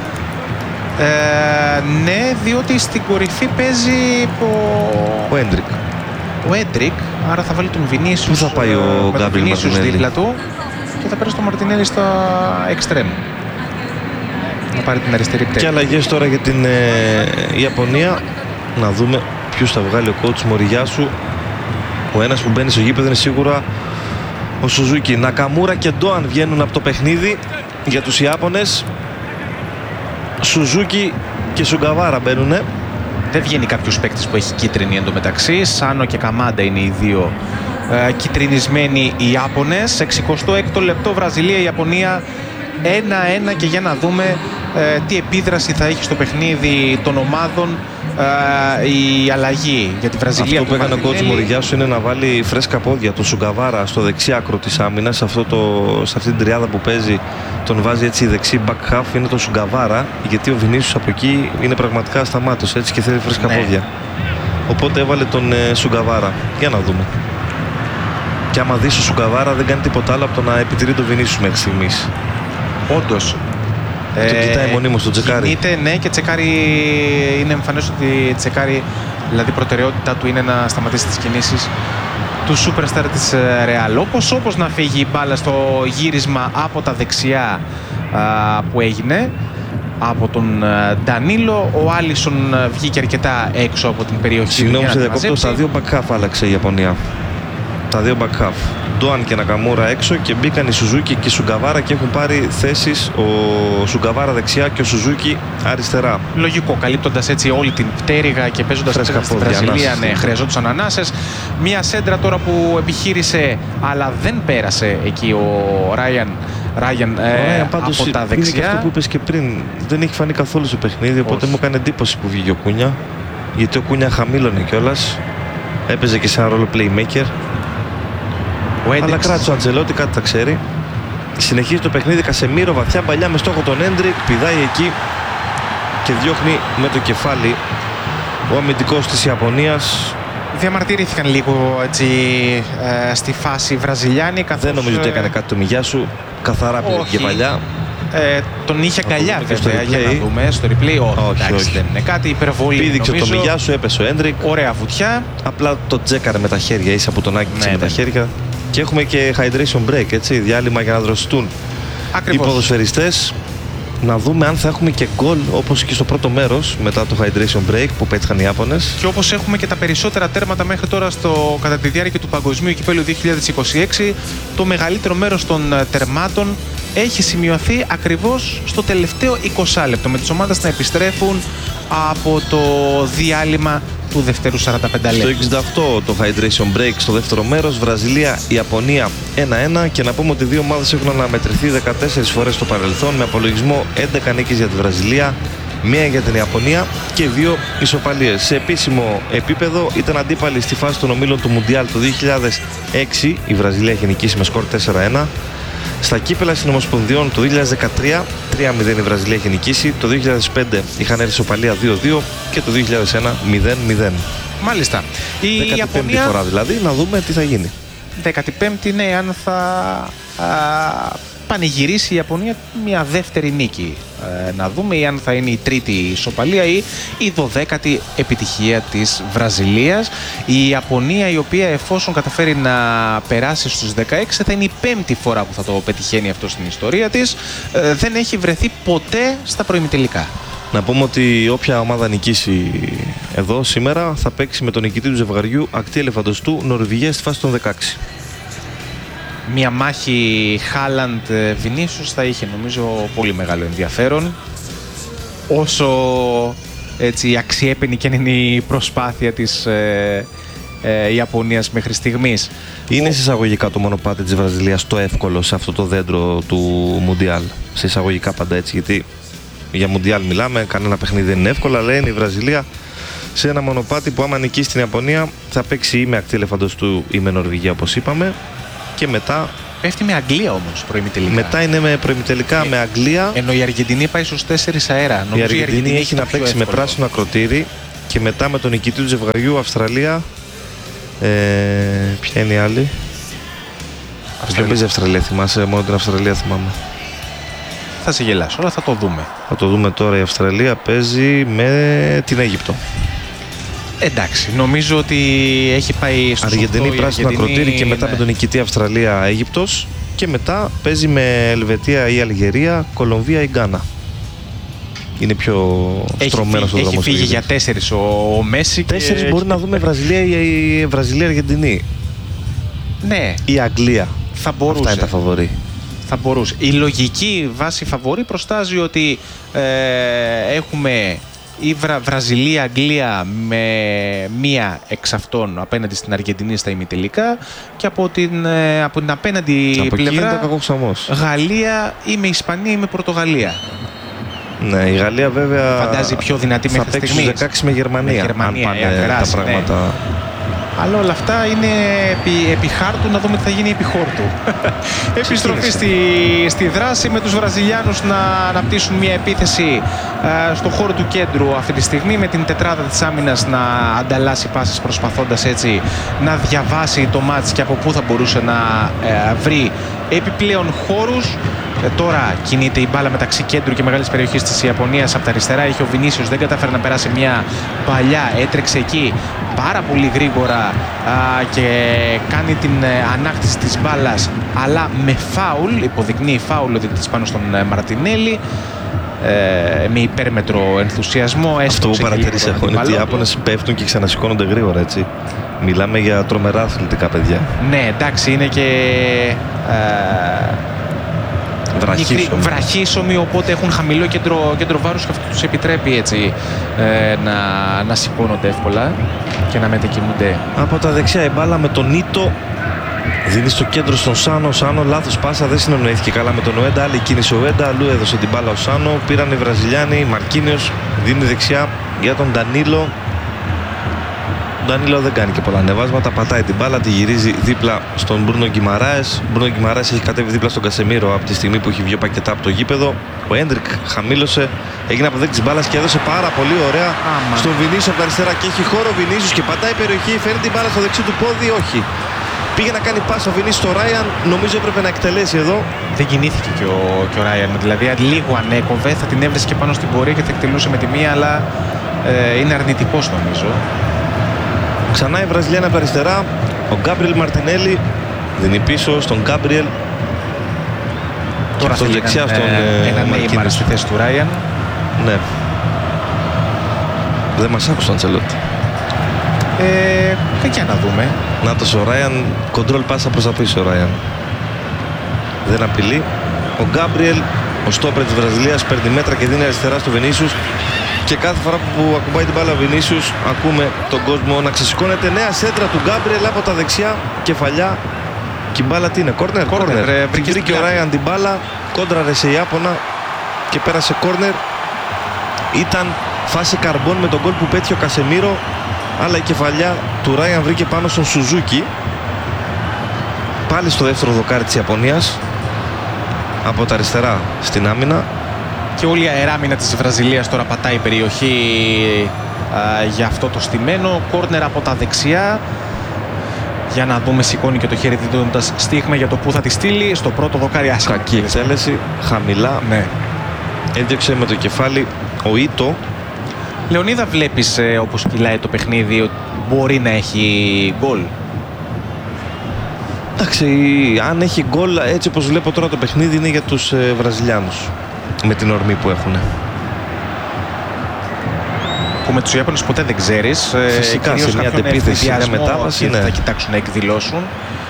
ναι, διότι στην κορυφή παίζει ο Έντρικ. Ο Έντρικ, άρα θα βάλει τον Βινίσιους. Πού θα πάει ο Γκάμπριελ Μαρτινέλη δίπλα του και θα παίρνει τον Μαρτινέλη στα εξτρέμ. Να πάρει την αριστερή πτέρυγα. Και αλλαγές τώρα για την Ιαπωνία. Να δούμε ποιους θα βγάλει ο coach Μοριγιάσου. Ο ένας που μπαίνει στο γήπεδο είναι σίγουρα ο Σουζούκι. Νακαμούρα και Ντόαν βγαίνουν από το παιχνίδι για τους Ιάπωνες. Σουζούκι και Σουγκαβάρα μπαίνουνε. Δεν βγαίνει κάποιος παίκτης που έχει κίτρινη εντωμεταξύ. Σάνο και Καμάντα είναι οι δύο κιτρινισμένοι οι Ιάπωνες. 66ο λεπτό, Βραζιλία-Ιαπωνία 1-1 και για να δούμε τι επίδραση θα έχει στο παιχνίδι των ομάδων η αλλαγή για τη Βραζιλία. Αυτό που έκανε ο coach Μοριγιάσου είναι να βάλει φρέσκα πόδια του Σουγκαβάρα στο δεξί άκρο της άμυνας. Σε αυτή την τριάδα που παίζει τον βάζει έτσι δεξί back half είναι το Σουγκαβάρα, γιατί ο Βινίσιους από εκεί είναι πραγματικά ασταμάτος έτσι και θέλει φρέσκα πόδια. Οπότε έβαλε τον Σουγκαβάρα. Για να δούμε. Και άμα δεις ο Σουγκαβάρα δεν κάνει τίποτα άλλο από το να επιτηρεί τον Βινίσιους μέχρι στιγμής. Όντως. Το κοιτάει μονίμως τον τσεκάρει. Κινείται, ναι, και τσεκάρει. Είναι εμφανές ότι τσεκάρει. Δηλαδή, η προτεραιότητά του είναι να σταματήσει τις κινήσεις του Superstar της Real. Όπως να φύγει η μπάλα στο γύρισμα από τα δεξιά που έγινε από τον Ντανίλο, ο Άλισον βγήκε αρκετά έξω από την περιοχή. Συγγνώμη, σε διακόπτω, στα δύο back half άλλαξε η Ιαπωνία. Τα δύο back half. Ντόαν και Νακαμούρα έξω και μπήκαν οι Σουζούκι και η Σουγκαβάρα και έχουν πάρει θέσεις ο Σουγκαβάρα δεξιά και ο Σουζούκι αριστερά. Λογικό, καλύπτοντας έτσι όλη την πτέρυγα και παίζοντας στη Βραζιλία. Ναι, χρειαζόντουσαν ανάσες. Μία σέντρα τώρα που επιχείρησε αλλά δεν πέρασε εκεί ο Ράιαν από τα δεξιά. Είναι και αυτό που είπες και πριν. Δεν έχει φανεί καθόλου στο παιχνίδι, οπότε μου έκανε εντύπωση που βγήκε ο Κούνια. Γιατί ο Κούνια χαμήλωνε κιόλας. Έπαιζε και σε ένα ρόλο playmaker. Αλλά κράτησε ο Αντζελότη, κάτι τα ξέρει. Συνεχίζει το παιχνίδι. Κασεμίρο, βαθιά παλιά με στόχο τον Έντρικ. Πηδάει εκεί και διώχνει με το κεφάλι ο αμυντικός της Ιαπωνίας. Διαμαρτυρήθηκαν λίγο έτσι, στη φάση βραζιλιάνη. Δεν νομίζω ότι έκανε κάτι το Μιγιάσου. Καθαρά πήρε την κεφαλιά. Τον είχε αγκαλιά βέβαια, για να δούμε στο replay. Όχι, δεν είναι κάτι υπερβολή. Πήδηξε το Μιγιάσου, έπεσε ο Έντρικ. Ωραία βουτιά. Απλά το τσέκαρε με τα χέρια, ίσα από τον άγγιξε με τα χέρια. Και έχουμε και hydration break, έτσι, διάλειμμα για να δροσιστούν οι ποδοσφαιριστές. Να δούμε αν θα έχουμε και γκολ όπως και στο πρώτο μέρος μετά το hydration break που πέτυχαν οι Ιάπωνες. Και όπως έχουμε και τα περισσότερα τέρματα μέχρι τώρα κατά τη διάρκεια του Παγκοσμίου Κυπέλλου 2026, το μεγαλύτερο μέρος των τερμάτων έχει σημειωθεί ακριβώς στο τελευταίο 20 λεπτό, με τις ομάδες να επιστρέφουν από το διάλειμμα του δευτέρου 45 λεπτού. Στο 68 το hydration break στο δεύτερο μέρος, Βραζιλία-Ιαπωνία 1-1, και να πούμε ότι οι δύο ομάδες έχουν αναμετρηθεί 14 φορές στο παρελθόν, με απολογισμό 11 νίκες για τη Βραζιλία, 1 για την Ιαπωνία και 2 ισοπαλίες. Σε επίσημο επίπεδο ήταν αντίπαλοι στη φάση των ομίλων του Μουντιάλ το 2006, η Βραζιλία είχε νικήσει με σκορ 4-1. Στα κύπελα συνομοσπονδιών το 2013 3-0 η Βραζιλία είχε νικήσει, το 2005 είχαν έρθει ισοπαλία 2-2 και το 2001 0-0. Μάλιστα. Η 15η Ιαπωνία... φορά δηλαδή, να δούμε τι θα γίνει. 15η, ναι, αν θα πανηγυρίσει η Ιαπωνία μια δεύτερη νίκη. Να δούμε ή αν θα είναι η τρίτη ισοπαλία ή η 12η επιτυχία της Βραζιλίας. Η Ιαπωνία, η οποία εφόσον καταφέρει να περάσει στους 16, θα είναι η 5η φορά που θα το πετυχαίνει αυτό στην ιστορία της. Δεν έχει βρεθεί ποτέ στα προημιτελικά. Να πούμε ότι όποια ομάδα νικήσει εδώ σήμερα θα παίξει με τον νικητή του ζευγαριού ακτή ελεφαντοστού Νορβηγία στη φάση των 16. Μια μάχη Χάλαντ-Βινίσιους θα είχε νομίζω πολύ μεγάλο ενδιαφέρον. Όσο έτσι αξιέπαινη και είναι η προσπάθεια της Ιαπωνίας μέχρι στιγμής. Είναι σε εισαγωγικά το μονοπάτι της Βραζιλίας το εύκολο σε αυτό το δέντρο του Μουντιάλ. Σε εισαγωγικά πάντα έτσι, γιατί για Μουντιάλ μιλάμε, κανένα παιχνίδι δεν είναι εύκολο, αλλά είναι η Βραζιλία σε ένα μονοπάτι που άμα νικήσει την Ιαπωνία θα παίξει ή με ακτή ελεφαντοστού ή με Νορβηγία, όπως είπαμε. Και μετά πέφτει με Αγγλία όμως προημιτελικά. Μετά είναι με προημιτελικά με Αγγλία. Ενώ η Αργεντινή πάει στους 4 αέρα. Η Αργεντινή έχει να παίξει με πράσινο ακροτήρι. Και μετά με τον νικητή του ζευγαριού Αυστραλία. Ποια είναι η άλλη? Δεν παίζει Αυστραλία, θυμάσαι? Μόνο την Αυστραλία θυμάμαι. Θα σε γελάσω, αλλά θα το δούμε. Θα το δούμε τώρα. Η Αυστραλία παίζει με την Αίγυπτο. Εντάξει, νομίζω ότι έχει πάει στο Αργεντινή, πράσινο ακροτήρι και μετά με τον νικητή Αυστραλία-Αίγυπτος. Και μετά παίζει με Ελβετία ή Αλγερία, Κολομβία ή Γκάνα. Είναι πιο στρωμένο στο δρόμο. Έχει φύγει για 4 ο Μέση. 4 μπορεί να δούμε Βραζιλία ή Βραζιλία-Αργεντινή. Ναι. Ή Αγγλία. Θα μπορούσε. Αυτά είναι τα φαβορί. Θα μπορούσε. Η λογική βάση φαβορί προστάζει ότι έχουμε η Βραζιλία-Αγγλία με μία εξ αυτών απέναντι στην Αργεντινή στα ημιτελικά, και από την απέναντι πλευρά Γαλλία ή με Ισπανία ή με Πορτογαλία. Ναι, η Γαλλία βέβαια φαντάζει πιο δυνατή μέχρι στιγμής. Θα παίξει 16 με Γερμανία, αν πάνε τα πράγματα. Ναι. Αλλά όλα αυτά είναι επί χάρτου, να δούμε τι θα γίνει επί χόρτου. Επιστροφή στη δράση με τους Βραζιλιάνους να αναπτύσσουν μια επίθεση στο χώρο του κέντρου αυτή τη στιγμή, με την τετράδα της άμυνας να ανταλλάσσει πάσες, προσπαθώντας έτσι να διαβάσει το μάτς και από πού θα μπορούσε να βρει επιπλέον χώρους. Τώρα κινείται η μπάλα μεταξύ κέντρου και μεγάλης περιοχής της Ιαπωνίας. Από τα αριστερά είχε ο Βινίσιος, δεν κατάφερε να περάσει μια παλιά, έτρεξε εκεί πάρα πολύ γρήγορα και κάνει την ανάκτηση της μπάλας, αλλά με φάουλ, υποδεικνύει φάουλ ο διαιτητής πάνω στον Μαρτινέλη, με υπέρμετρο ενθουσιασμό. Αυτό που παρατηρήσει έχω είναι ότι οι Ιάπωνες πέφτουν και ξανασηκώνονται γρήγορα, έτσι. Μιλάμε για τρομερά αθλητικά παιδιά. Ναι, εντάξει, είναι και βραχίσωμοι, οπότε έχουν χαμηλό κέντρο βάρους και αυτό τους επιτρέπει έτσι να σηκώνονται εύκολα και να μετακινούνται. Από τα δεξιά η μπάλα με τον Νίτο δίνει στο κέντρο στον Σάνο. Σάνο λάθος πάσα, δεν συνεννοήθηκε καλά με τον Ουέντα. Άλλη κίνηση ο Ουέντα, αλλού έδωσε την μπάλα ο Σάνο. Πήραν οι Βραζιλιάνοι. Μαρκίνιος δίνει δεξιά για τον Ντανίλο. Ο Ντανίλο δεν κάνει και πολλά ανεβάσματα. Πατάει την μπάλα, τη γυρίζει δίπλα στον Μπρούνο Γκιμαράες. Ο Μπρούνο Γκιμαράες έχει κατέβει δίπλα στον Κασεμίρο από τη στιγμή που έχει βγει ο Πακετά από το γήπεδο. Ο Έντρικ χαμήλωσε, έγινε αποδέκτη της μπάλας και έδωσε πάρα πολύ ωραία στον Βινίσιο από τα αριστερά. Και έχει χώρο Βινίσιος και πατάει περιοχή. Φέρνει την μπάλα στο δεξί του πόδι, όχι. Πήγε να κάνει πάσα ο Βινίσιος στο Ράιαν, νομίζω έπρεπε να εκτελέσει εδώ. Δεν κινήθηκε και ο Ράιαν, δηλαδή λίγο ανέκοβε, θα την έβρισκε πάνω στην πορεία και θα εκτελούσε με τη μία, αλλά είναι αρνητικός νομίζω. Ξανά η Βραζιλιάνη από τα αριστερά, ο Γκάμπριελ Μαρτινέλη δίνει πίσω στον Γκάμπριελ. Τώρα θέλει δεξιά στον Νέιμαρ στη θέση του Ράιαν. Ναι. Δεν μας άκουσαν Αντσελότη. Για να δούμε. Νάτος ο Ράιαν, κοντρόλ πάσα προς τα πίσω ο Ράιαν. Δεν απειλεί. Ο Γκάμπριελ, ο στόπερ της Βραζιλίας, παίρνει μέτρα και δίνει αριστερά στο Βινίσιους. Και κάθε φορά που ακουμπάει την μπάλα ο Βινίσιους, ακούμε τον κόσμο να ξεσηκώνεται. Νέα σέντρα του Γκάμπριελ από τα δεξιά, κεφαλιά. Και η μπάλα τι είναι, κόρνερ. Βρήκε ο Ράιαν την μπάλα, κόντραρε σε Ιάπωνα και πέρασε κόρνερ. Ήταν φάση καρμπών με τον γκολ που πέτυχε ο Κασεμίρο, αλλά η κεφαλιά του Ράιαν βρήκε πάνω στον Σουζούκι. Πάλι στο δεύτερο δοκάρι της Ιαπωνίας, από τα αριστερά στην άμυνα. Και όλη η αεράμυνα της Βραζιλίας τώρα πατάει η περιοχή για αυτό το στημένο. Κόρνερ από τα δεξιά. Για να δούμε, σηκώνει και το χέρι δίνοντας στίγμα για το που θα τη στείλει. Στο πρώτο δοκάρι άσχημα. Κακή εκτέλεση, χαμηλά. Ναι. Έδιωξε με το κεφάλι ο Ίτο. Λεωνίδα, βλέπεις όπως κυλάει το παιχνίδι ότι μπορεί να έχει γκολ? Εντάξει, αν έχει γκολ, έτσι όπως βλέπω τώρα το παιχνίδι, είναι για τους Βραζιλιάνους. Με την ορμή που έχουν. Που με τους Ιάπωνες ποτέ δεν ξέρεις. Φυσικά σε μια αντεπίθεση, μια μετάβαση, ναι. Θα κοιτάξουν να εκδηλώσουν.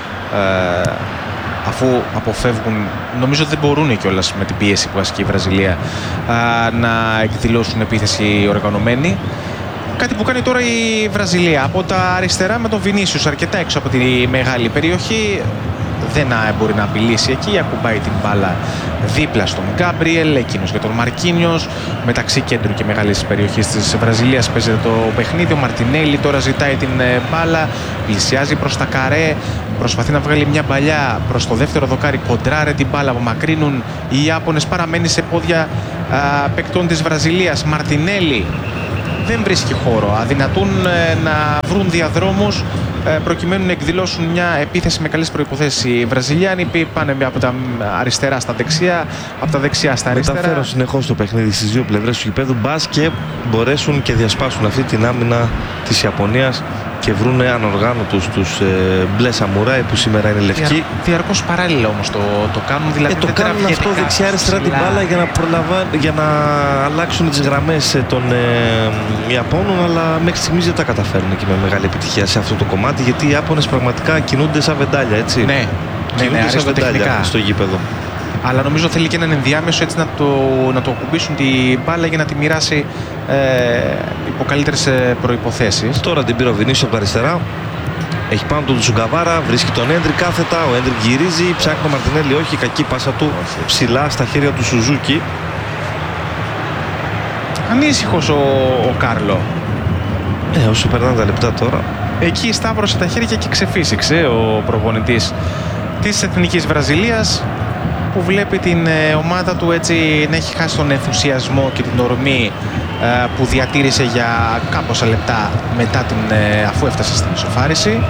Αφού αποφεύγουν, νομίζω δεν μπορούν κιόλας με την πίεση που ασκεί η Βραζιλία να εκδηλώσουν επίθεση οργανωμένη. Κάτι που κάνει τώρα η Βραζιλία από τα αριστερά με τον Βινίσιους αρκετά έξω από τη μεγάλη περιοχή. Δεν μπορεί να απειλήσει εκεί, ακουμπάει την μπάλα δίπλα στον Γκάμπριελ, εκείνος για τον Μαρκίνιος. Μεταξύ κέντρου και μεγάλης περιοχής της Βραζιλίας παίζεται το παιχνίδι. Ο Μαρτινέλη τώρα ζητάει την μπάλα, πλησιάζει προς τα καρέ, προσπαθεί να βγάλει μια μπαλιά προς το δεύτερο δοκάρι, κοντράρε την μπάλα, απομακρύνουν οι Ιάπωνες, παραμένει σε πόδια παικτών της Βραζιλίας. Μαρτινέλη δεν βρίσκει χώρο, αδυνατούν να βρουν διαδρόμους προκειμένου να εκδηλώσουν μια επίθεση με καλές προϋποθέσεις. Οι Βραζιλιάνοι πάνε από τα αριστερά στα δεξιά, από τα δεξιά στα αριστερά. Μεταφέρουν συνεχώς το παιχνίδι στις δύο πλευρές του γηπέδου, μπας και μπορέσουν και διασπάσουν αυτή την άμυνα της Ιαπωνίας και βρουν ανοργάνωτους τους μπλε σαμουράι που σήμερα είναι λευκοί. Διαρκώς παράλληλα όμως το κάνουν, δηλαδή το κάνουν αυτό δεξιά-αριστερά την μπάλα για να αλλάξουν τις γραμμές των Ιαπώνων, αλλά μέχρι στιγμής δεν τα καταφέρνουν και με μεγάλη επιτυχία σε αυτό το κομμάτι, γιατί οι Ιάπωνες πραγματικά κινούνται σαν βεντάλια, έτσι. Ναι, κινούνται σαν βεντάλια στο γήπεδο. Αλλά νομίζω θέλει και έναν ενδιάμεσο έτσι να το ακουμπήσουν την μπάλα για να τη μοιράσει υπό καλύτερες προϋποθέσεις. Τώρα την πήρε ο Βινίσιος από τα αριστερά. Έχει πάνω τον Τσουγκαβάρα, βρίσκει τον Έντρικ κάθετα. Ο Έντρικ γυρίζει, ψάχνει τον Μαρτινέλη, όχι, κακή πάσα του ψηλά στα χέρια του Σουζούκι. Ανήσυχος ο Κάρλο. Όσο περνάνε τα λεπτά τώρα. Εκεί σταύρωσε τα χέρια και ξεφύσηξε ο προπονητής της Εθνικής Βραζιλίας, που βλέπει την ομάδα του έτσι να έχει χάσει τον ενθουσιασμό και την ορμή που διατήρησε για κάμποσα λεπτά μετά αφού έφτασε στην ισοφάριση,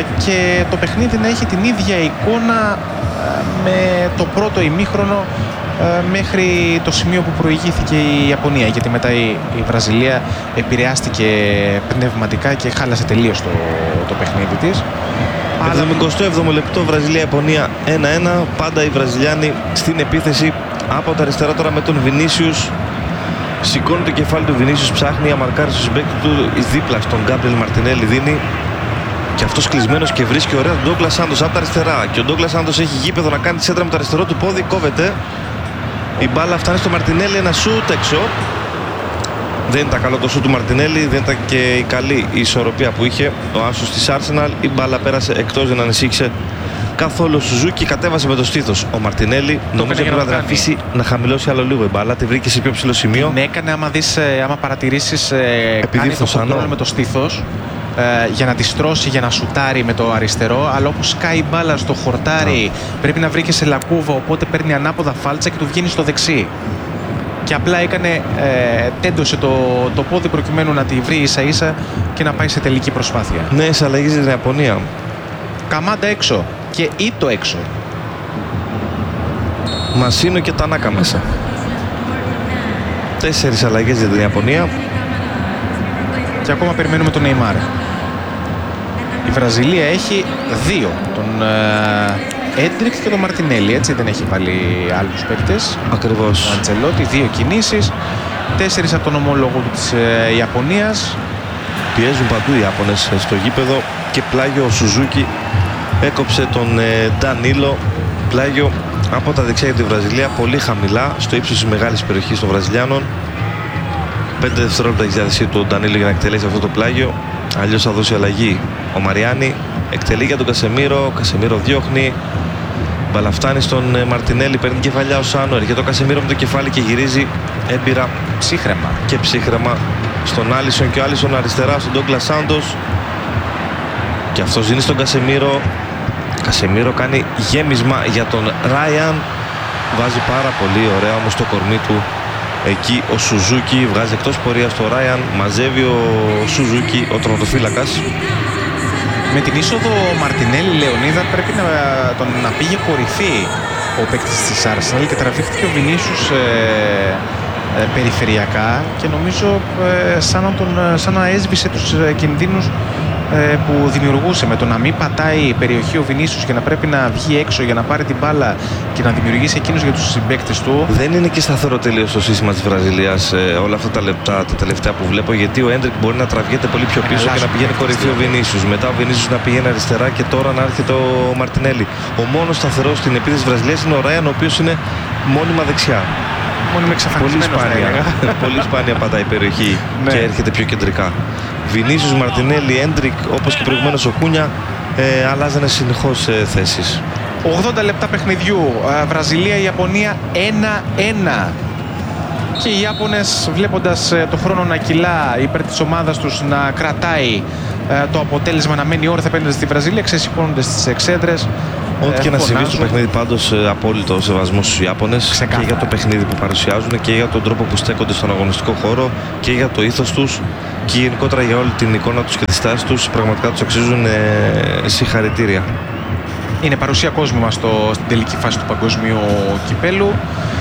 και το παιχνίδι να έχει την ίδια εικόνα με το πρώτο ημίχρονο μέχρι το σημείο που προηγήθηκε η Ιαπωνία, γιατί μετά η Βραζιλία επηρεάστηκε πνευματικά και χάλασε τελείως το παιχνίδι της. 77ο λεπτό, Βραζιλία-Ιαπωνία 1-1. Πάντα οι Βραζιλιάνοι στην επίθεση από τα αριστερά τώρα με τον Βινίσιους. Σηκώνει το κεφάλι του Βινίσιους, ψάχνει να μαρκάρει στο συμπαίκτη του δίπλα στον Γκάμπριελ Μαρτινέλη. Δίνει και αυτός κλεισμένος και βρίσκει ωραία τον Ντόγκλας Σάντος από τα αριστερά. Και ο Ντόγκλας Σάντος έχει γήπεδο να κάνει τη σέντρα με το αριστερό του πόδι. Κόβεται. Η μπάλα φτάνει στο Μαρτινέλη, ένα σούτ έξω. Δεν ήταν καλό το σούτ του Μαρτινέλη, δεν ήταν και η καλή η ισορροπία που είχε ο άσος της Arsenal. Η μπάλα πέρασε εκτός, δεν ανησύχησε καθόλου ο Σουζούκι, κατέβασε με το στήθος ο Μαρτινέλη. Νομίζω πρέπει να την αφήσει να χαμηλώσει άλλο λίγο η μπάλα. Τη βρήκε σε πιο ψηλό σημείο. Την έκανε, άμα παρατηρήσεις, κάνει το κοντρόλ με το στήθος για να τη στρώσει, για να σουτάρει με το αριστερό. Αλλά όπως σκάει η μπάλα στο χορτάρι, πρέπει να βρει και σε λακκούβα. Οπότε παίρνει ανάποδα φάλτσα και του βγαίνει στο δεξί. Και απλά τέντωσε το πόδι προκειμένου να τη βρει ίσα ίσα και να πάει σε τελική προσπάθεια. Νέες αλλαγές στην Ιαπωνία. Καμάντα έξω και Ήτο έξω. Μασίνο και Τανάκα μέσα. 4 αλλαγές για την Ιαπωνία. Και ακόμα περιμένουμε τον Νεϊμάρ. Η Βραζιλία έχει 2. Τον Έντρικ και τον Μαρτινέλη, έτσι, δεν έχει βάλει άλλους παίκτες. Ακριβώς. Ο Αντσελότη, 2 κινήσεις. 4 από τον ομόλογο του της Ιαπωνίας. Πιέζουν παντού οι Ιάπωνες στο γήπεδο και πλάγιο ο Σουζούκι έκοψε τον Ντανίλο. Πλάγιο από τα δεξιά για τη Βραζιλία, πολύ χαμηλά, στο ύψος της μεγάλης περιοχής των Βραζιλιάνων. 5 δευτερόλεπτα έχει διάθεσή του ο Ντανίλο για να εκτελέσει αυτό το πλάγιο. Αλλιώς θα δώσει αλλαγή ο Μαριάννη. Εκτελεί για τον Κασεμίρο. Κασεμίρο διώχνει. Μπαλα φτάνει στον Μαρτινέλη. Παίρνει κεφαλιά ο Σάνο. Έρχεται ο Κασεμίρο με το κεφάλι και γυρίζει έμπειρα. Ψύχρεμα. Και ψύχρεμα στον Άλισον. Και ο Άλισον αριστερά στον Ντόγκλας Σάντος. Και αυτός δίνει στον Κασεμίρο. Κασεμίρο κάνει γέμισμα για τον Ράιαν. Βάζει πάρα πολύ ωραία όμως το κορμί του. Εκεί ο Σουζούκι βγάζει εκτός πορείας το Ράιαν. Μαζεύει ο Σουζούκι, ο τροματοφύλακας. Με την είσοδο Μαρτινέλη, Λεωνίδα, πρέπει να πήγε κορυφή ο παίκτης της Arsenal και τραβήχτηκε ο Βινίσιους περιφερειακά και νομίζω σαν να έσβησε τους κινδύνους που δημιουργούσε με το να μην πατάει η περιοχή ο Βινίσιους και να πρέπει να βγει έξω για να πάρει την μπάλα και να δημιουργήσει εκείνους για τους συμπαίκτες του. Δεν είναι και σταθερό τελείως το σύστημα της Βραζιλίας όλα αυτά τα λεπτά, τα τελευταία που βλέπω, γιατί ο Έντρικ μπορεί να τραβιέται πολύ πιο πίσω και να πηγαίνει κορυφή ο Βινίσιους. Μετά ο Βινίσιους να πηγαίνει αριστερά και τώρα να έρχεται ο Μαρτινέλη. Ο μόνος σταθερός στην επίθεση της Βραζιλίας είναι ο Ράιαν, ο οποίος είναι μόνιμα δεξιά. Πολύ σπάνια πατάει η περιοχή και έρχεται πιο κεντρικά. Βινίσιους, Μαρτινέλη, Έντρικ, όπως και προηγουμένως ο Κούνια, αλλάζανε συνεχώς θέσεις. 80 λεπτά παιχνιδιού, Βραζιλία-Ιαπωνία 1-1. Και οι Ιάπωνες, βλέποντας το χρόνο να κυλά υπέρ της ομάδας τους, να κρατάει το αποτέλεσμα, να μένει όρθια απέναντι στη Βραζιλία, ξεσηκώνονται στις εξέδρες. Ό,τι και να συμβεί στο παιχνίδι, πάντως απόλυτο σεβασμό στους Ιάπωνες και για το παιχνίδι που παρουσιάζουν και για τον τρόπο που στέκονται στον αγωνιστικό χώρο και για το ήθος τους και γενικότερα για όλη την εικόνα τους και τη στάση τους. Πραγματικά τους αξίζουν συγχαρητήρια. Είναι παρουσία κόσμου μας στην τελική φάση του παγκοσμίου κυπέλου.